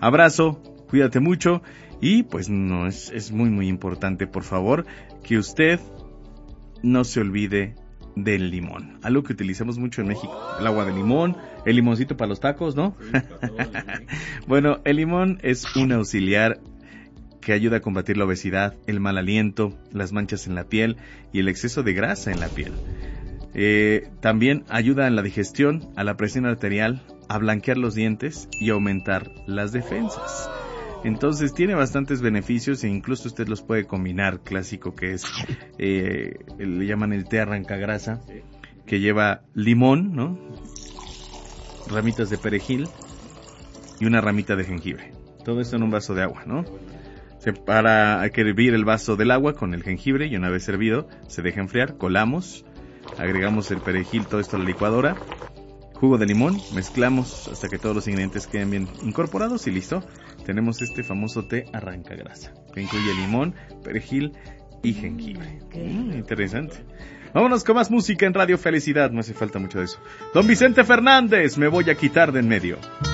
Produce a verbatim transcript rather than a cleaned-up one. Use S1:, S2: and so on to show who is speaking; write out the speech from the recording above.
S1: Abrazo, cuídate mucho y pues no es, es muy muy importante, por favor, que usted no se olvide del limón, algo que utilizamos mucho en México, el agua de limón, el limoncito para los tacos, ¿no?
S2: Sí, para todo, sí.
S1: Bueno, el limón es un auxiliar que ayuda a combatir la obesidad, el mal aliento, las manchas en la piel y el exceso de grasa en la piel. Eh, también ayuda en la digestión, a la presión arterial, a blanquear los dientes y aumentar las defensas. Entonces tiene bastantes beneficios e incluso usted los puede combinar, clásico que es, eh, le llaman el té arrancagrasa, que lleva limón, ¿no? Ramitas de perejil y una ramita de jengibre. Todo esto en un vaso de agua, ¿no? Se para, hay que hervir el vaso del agua con el jengibre y una vez servido se deja enfriar, colamos, agregamos el perejil, todo esto a la licuadora, jugo de limón, mezclamos hasta que todos los ingredientes queden bien incorporados y listo. Tenemos este famoso té arrancagrasa, que incluye limón, perejil y jengibre. Mm, interesante. Vámonos con más música en Radio Felicidad, no hace falta mucho de eso. Don Vicente Fernández, me voy a quitar de en medio.